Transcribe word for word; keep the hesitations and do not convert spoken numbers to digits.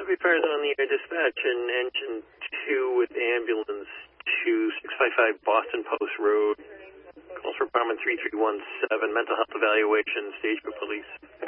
repairs on the air dispatch and engine two with ambulance to six five five Boston Post Road. Calls for apartment three three one seven, mental health evaluation, stage for police.